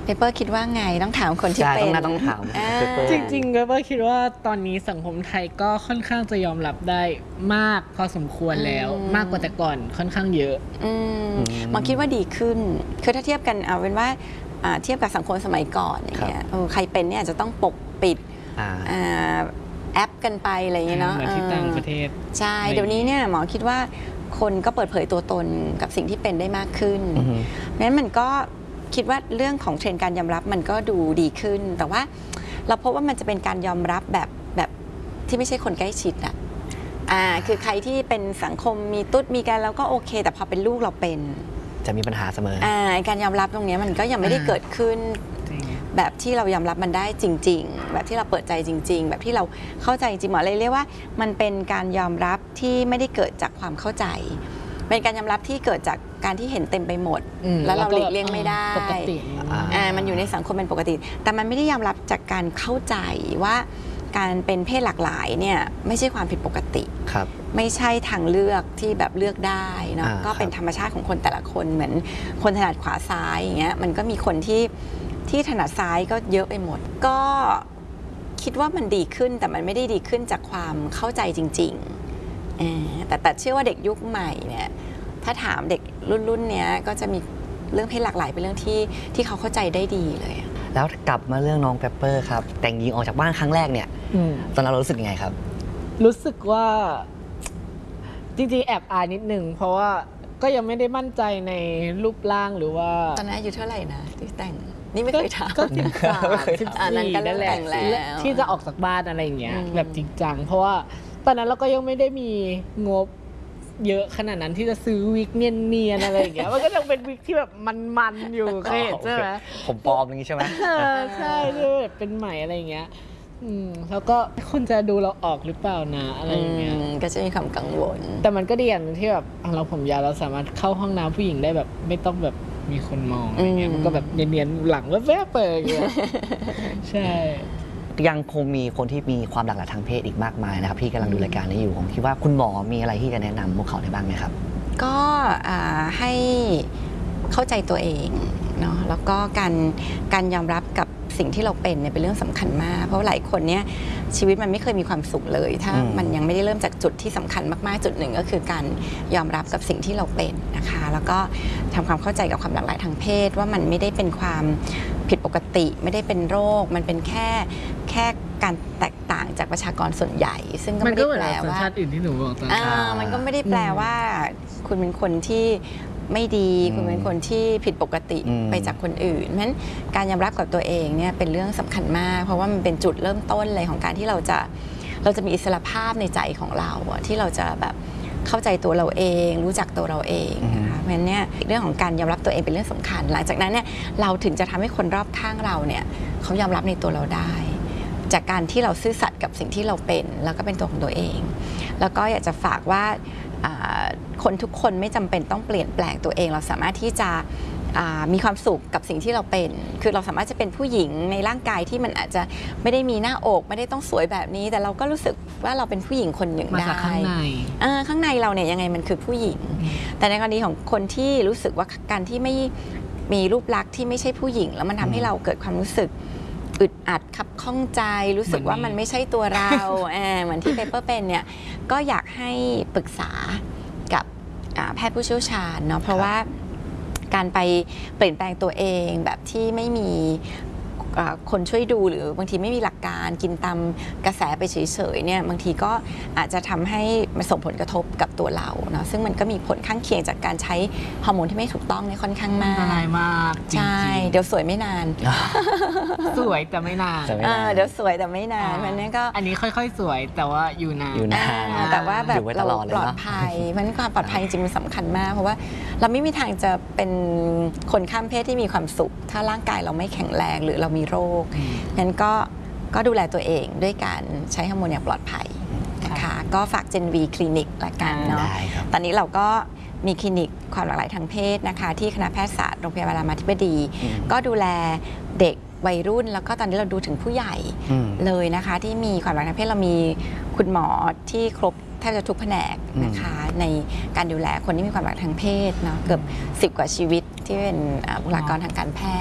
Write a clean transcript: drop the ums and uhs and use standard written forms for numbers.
เปเปอร์คิดว่าไงต้องถามคนที่เป็นต้องถามจริงๆเปเปอร์คิดว่าตอนนี้สังคมไทยก็ค่อนข้างจะยอมรับได้มากพอสมควรแล้วมากกว่าแต่ก่อนค่อนข้างเยอะมันคิดว่าดีขึ้นคือถ้าเทียบกันเอาเป็นว่าเทียบกับสังคมสมัยก่อนอย่างเงี้ยใครเป็นเนี่ยจะต้องปกปิดแอปกันไปอะไรอย่างเงี้ยเนาะที่ต่างประเทศใช่เดี๋ยวนี้เนี่ยหมอคิดว่าคนก็เปิดเผยตัวตนกับสิ่งที่เป็นได้มากขึ้นเพราะฉะนั้นมันก็คิดว่าเรื่องของเทรนด์การยอมรับมันก็ดูดีขึ้นแต่ว่าเราพบว่ามันจะเป็นการยอมรับแบบที่ไม่ใช่คนใกล้ชิดคือใครที่เป็นสังคมมีตุ๊ดมีกันแล้วก็โอเคแต่พอเป็นลูกเราเป็นจะมีปัญหาเสมอการยอมรับตรงนี้มันก็ยังไม่ได้เกิดขึ้นแบบที่เรายอมรับมันได้จริงๆแบบที่เราเปิดใจจริงๆแบบที่เราเข้าใจจริงหมอเลยเรียกว่ามันเป็นการยอมรับที่ไม่ได้เกิดจากความเข้าใจเป็นการยอมรับที่เกิดจากการที่เห็นเต็มไปหมดแล้วเราหลีกเลี่ยงไม่ได้มันอยู่ในสังคมเป็นปกติแต่มันไม่ได้ยอมรับจากการเข้าใจว่าการเป็นเพศหลากหลายเนี่ยไม่ใช่ความผิดปกติไม่ใช่ทางเลือกที่แบบเลือกได้เนาะก็เป็นธรรมชาติของคนแต่ละคนเหมือนคนถนัดขวาซ้ายอย่างเงี้ยมันก็มีคนที่ถนัดซ้ายก็เยอะไปหมดก็คิดว่ามันดีขึ้นแต่มันไม่ได้ดีขึ้นจากความเข้าใจจริงๆแต่เชื่อว่าเด็กยุคใหม่เนี่ยถ้าถามเด็กรุ่นเนี้ยก็จะมีเรื่องเพศหลากหลายเป็นเรื่องที่เขาเข้าใจได้ดีเลยแล้วกลับมาเรื่องน้องเปปเปอร์ครับแต่งหญิงออกจากบ้านครั้งแรกเนี่ยตอนนั้นเรารู้สึกยังไงครับรู้สึกว่าจริงๆแอบอายนิดนึงเพราะว่าก็ยังไม่ได้มั่นใจในรูปร่างหรือว่าตอนนั้นอายุเท่าไหร่นะที่แต่งนี่ไม่เคยถามก็13 นั้นก็เริ่มแต่งแล้วที่จะออกจากบ้านอะไรอย่างเงี้ยแบบจริงจังเพราะว่าตอนนั้นเราก็ยังไม่ได้มีงบเยอะขนาดนั้นที่จะซื้อวิกเนียนๆอะไรอย่างเงี้ยมันก็ยังเป็นวิกที่แบบมันๆอยู่เคยเห็นใช่ไหมผมปลอมอย่างงี้ใช่ไหมใช่ด้วยเป็นใหม่อะไรอย่างเงี้ยแล้วก็คนจะดูเราออกหรือเปล่านะอะไรอย่างเงี้ยก็จะมีความกังวลแต่มันก็ดีอย่างที่แบบเราผมยาวเราสามารถเข้าห้องน้ำผู้หญิงได้แบบไม่ต้องแบบมีคนมองอะไรเงี้ยมันก็แบบเนียนๆหลังแวบๆเปิดอย่างเงี้ยใช่ยังคงมีคนที่มีความหลากหลายทางเพศอีกมากมายนะครับที่กำลังดูรายการนี้อยู่ผมคิดว่าคุณหมอมีอะไรที่จะแนะนำพวกเขาได้บ้างไหมครับก็ให้เข้าใจตัวเองเนาะแล้วก็การยอมรับกับสิ่งที่เราเป็นเนี่ยเป็นเรื่องสำคัญมากเพราะหลายคนเนี่ยชีวิตมันไม่เคยมีความสุขเลยถ้ามันยังไม่ได้เริ่มจากจุดที่สำคัญมากๆจุดหนึ่งก็คือการยอมรับกับสิ่งที่เราเป็นนะคะแล้วก็ทำความเข้าใจกับความหลากหลายทางเพศว่ามันไม่ได้เป็นความผิดปกติไม่ได้เป็นโรคมันเป็นแค่การแตกต่างจากประชากรส่วนใหญ่ซึ่งก็ไม่ได้แปลว่าชาติอื่นที่หนูบอกตอนมันก็ไม่ได้แปลว่าคุณเป็นคนที่ไม่ดีคุณเป็นคนที่ผิดปกติไปจากคนอื่นเพราะฉะนั้นการยอมรับกับตัวเองเนี่ยเป็นเรื่องสำคัญมากเพราะว่ามันเป็นจุดเริ่มต้นเลยของการที่เราจะมีอิสรภาพในใจของเราที่เราจะแบบเข้าใจตัวเราเองรู้จักตัวเราเองนะคะเพราะฉะนั้นเนี่ยเรื่องของการยอมรับตัวเองเป็นเรื่องสำคัญหลังจากนั้นเนี่ยเราถึงจะทำให้คนรอบข้างเราเนี่ยเขายอมรับในตัวเราได้จากการที่เราซื่อสัตย์กับสิ่งที่เราเป็นแล้วก็เป็นตัวของตัวเองแล้วก็อยากจะฝากว่าคนทุกคนไม่จำเป็นต้องเปลี่ยนแปลงตัวเองเราสามารถที่จะมีความสุขกับสิ่งที่เราเป็นคือเราสามารถจะเป็นผู้หญิงในร่างกายที่มันอาจจะไม่ได้มีหน้าอกไม่ได้ต้องสวยแบบนี้แต่เราก็รู้สึกว่าเราเป็นผู้หญิงคนหนึ่งได้ข้างในข้างในเราเนี่ยยังไงมันคือผู้หญิงแต่ในกรณีของคนที่รู้สึกว่าการที่ไม่มีรูปลักษณ์ที่ไม่ใช่ผู้หญิงแล้วมันทำให้เราเกิดความรู้สึกอึดอัดขับข้องใจรู้สึกว่ามันไม่ใช่ตัวเราเหมือนที่เปเปอร์เป็นเนี่ยก็อยากให้ปรึกษากับแพทย์ผู้เชี่ยวชาญเนาะเพราะว่าการไปเปลี่ยนแปลงตัวเองแบบที่ไม่มีคนช่วยดูหรือบางทีไม่มีหลักการกินตามกระแสไปเฉยๆเนี่ยบางทีก็อาจจะทำให้มันส่งผลกระทบกับตัวเราเนาะซึ่งมันก็มีผลข้างเคียงจากการใช้ฮอร์โมนที่ไม่ถูกต้องเนี่ยค่อนข้างมากอันตรายมากใช่เดี๋ยวสวยไม่นานสวยแต่ไม่นานเดี๋ยวสวยแต่ไม่นานมันนี่ก็อันนี้ค่อยๆสวยแต่ว่าอยู่นานแต่ว่าแบบเราปลอดภัยมันความปลอดภัยจริงๆมันสำคัญมากเพราะว่าเราไม่มีทางจะเป็นคนข้ามเพศที่มีความสุขถ้าร่างกายเราไม่แข็งแรงหรือเรามีโรคงั้นก็ดูแลตัวเองด้วยการใช้ฮอร์โมนอย่างปลอดภัยนะคะก็ฝาก Gen V คลินิกละกันเนาะตอนนี้เราก็มีคลินิกความหลากหลายทางเพศนะคะที่คณะแพทยศาสตร์โรงพยาบาลรามาธิบดีก็ดูแลเด็กวัยรุ่นแล้วก็ตอนนี้เราดูถึงผู้ใหญ่เลยนะคะที่มีความหลากหลายทางเพศเรามีคุณหมอที่ครบแทบจะทุกแผนกนะคะในการดูแลคนที่มีความหลากหลายทางเพศเนาะเกือบ10 กว่าชีวิตที่เป็นบุคลากรทางการแพทย์